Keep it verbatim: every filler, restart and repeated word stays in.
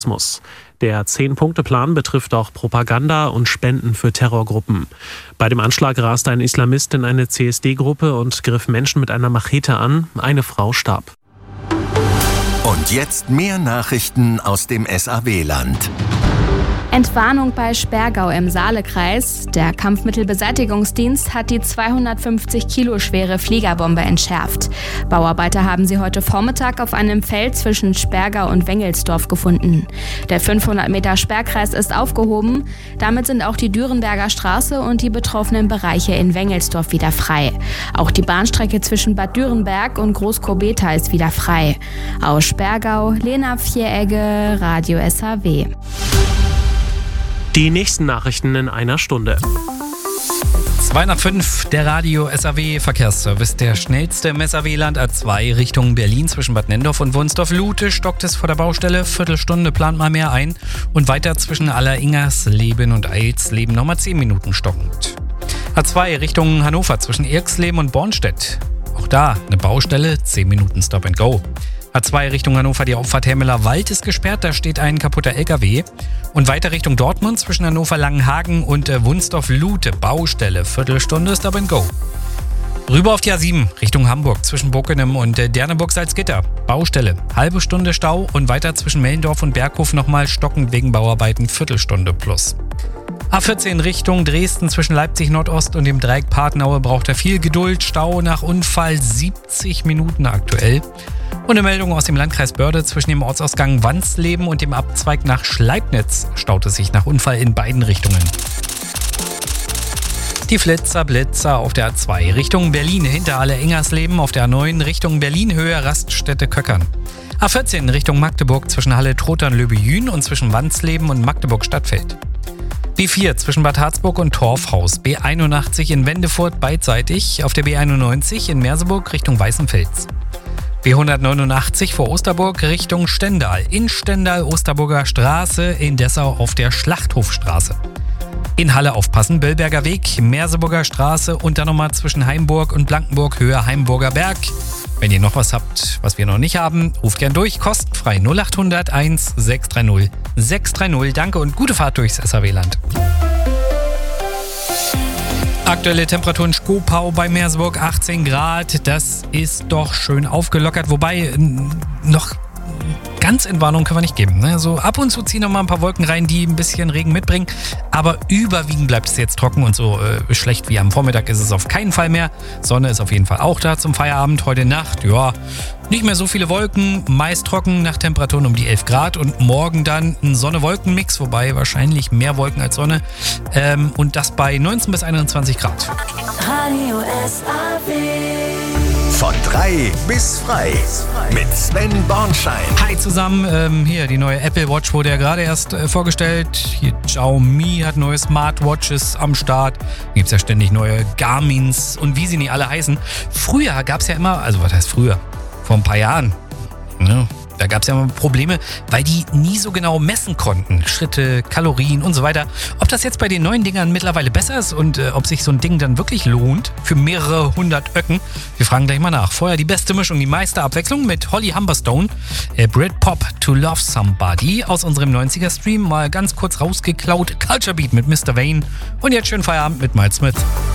Der Zehn-Punkte-Plan betrifft auch Propaganda und Spenden für Terrorgruppen. Bei dem Anschlag raste ein Islamist in eine C S D-Gruppe und griff Menschen mit einer Machete an. Eine Frau starb. Und jetzt mehr Nachrichten aus dem S A W-Land. Entwarnung bei Sperrgau im Saalekreis. Der Kampfmittelbeseitigungsdienst hat die zweihundertfünfzig Kilo schwere Fliegerbombe entschärft. Bauarbeiter haben sie heute Vormittag auf einem Feld zwischen Sperrgau und Wengelsdorf gefunden. Der fünfhundert Meter Sperrkreis ist aufgehoben. Damit sind auch die Dürenberger Straße und die betroffenen Bereiche in Wengelsdorf wieder frei. Auch die Bahnstrecke zwischen Bad Dürenberg und Großkobeta ist wieder frei. Aus Sperrgau, Lena Vieregge, Radio S A W. Die nächsten Nachrichten in einer Stunde. zwei nach fünf, der Radio S A W Verkehrsservice. Der schnellste im S A W-Land A zwei Richtung Berlin zwischen Bad Nenndorf und Wunsdorf-Lute stockt es vor der Baustelle. Viertelstunde plant mal mehr ein. Und weiter zwischen Alleringersleben und Eilsleben nochmal zehn Minuten stockend. A zwei Richtung Hannover zwischen Irxleben und Bornstedt. Auch da eine Baustelle, zehn Minuten Stop and Go. A zwei Richtung Hannover, die Auffahrt Hermeler Wald ist gesperrt, da steht ein kaputter L K W. Und weiter Richtung Dortmund zwischen Hannover Langenhagen und äh, Wunsdorf-Lute, Baustelle, Viertelstunde Stop and Go. Rüber auf die A sieben Richtung Hamburg zwischen Bockenem und äh, Derneburg-Salzgitter, Baustelle, halbe Stunde Stau und weiter zwischen Mellendorf und Berghof nochmal stockend wegen Bauarbeiten, Viertelstunde plus. A vierzehn Richtung Dresden zwischen Leipzig Nordost und dem Dreieck Partnaue braucht er viel Geduld, Stau nach Unfall siebzig Minuten aktuell. Und eine Meldung aus dem Landkreis Börde zwischen dem Ortsausgang Wansleben und dem Abzweig nach Schleibnitz staut es sich nach Unfall in beiden Richtungen. Die Flitzer Blitzer auf der A zwei Richtung Berlin hinter Alleringersleben, auf der A neun Richtung Berlin Höhe Raststätte Köckern. A vierzehn Richtung Magdeburg zwischen Halle Trotern-Löbejün und zwischen Wansleben und Magdeburg Stadtfeld. B vier zwischen Bad Harzburg und Torfhaus, B einundachtzig in Wendefurt beidseitig, auf der B einundneunzig in Merseburg Richtung Weißenfels. B hundertneunundachtzig vor Osterburg Richtung Stendal, in Stendal Osterburger Straße, in Dessau auf der Schlachthofstraße. In Halle aufpassen, Böllberger Weg, Merseburger Straße und dann nochmal zwischen Heimburg und Blankenburg Höhe Heimburger Berg. Wenn ihr noch was habt, was wir noch nicht haben, ruft gern durch, kostenfrei null achthundert eins sechs drei null sechs drei null. Danke und gute Fahrt durchs S A W-Land. Aktuelle Temperatur in Skopau bei Merseburg achtzehn Grad. Das ist doch schön aufgelockert. Wobei, noch ganz Entwarnung können wir nicht geben. Ne? So ab und zu ziehen noch mal ein paar Wolken rein, die ein bisschen Regen mitbringen. Aber überwiegend bleibt es jetzt trocken und so äh, schlecht wie am Vormittag ist es auf keinen Fall mehr. Sonne ist auf jeden Fall auch da zum Feierabend. Heute Nacht, ja, nicht mehr so viele Wolken, meist trocken nach Temperaturen um die elf Grad und morgen dann ein Sonne-Wolken-Mix, wobei wahrscheinlich mehr Wolken als Sonne. Ähm, und das bei neunzehn bis einundzwanzig Grad. Radio S A W. Von drei bis frei mit Sven Bornschein. Hi zusammen, ähm, hier die neue Apple Watch wurde ja gerade erst äh, vorgestellt. Hier Xiaomi hat neue Smartwatches am Start. Gibt es ja ständig neue Garmins und wie sie nicht alle heißen. Früher gab es ja immer, also was heißt früher? Vor ein paar Jahren. Ne? Da gab es ja immer Probleme, weil die nie so genau messen konnten. Schritte, Kalorien und so weiter. Ob das jetzt bei den neuen Dingern mittlerweile besser ist und äh, ob sich so ein Ding dann wirklich lohnt für mehrere hundert Öcken. Wir fragen gleich mal nach. Vorher die beste Mischung, die meiste Abwechslung mit Holly Humberstone. Äh, Britpop to Love Somebody aus unserem neunziger-Stream. Mal ganz kurz rausgeklaut. Culture Beat mit Mister Vane. Und jetzt schön Feierabend mit Miles Smith.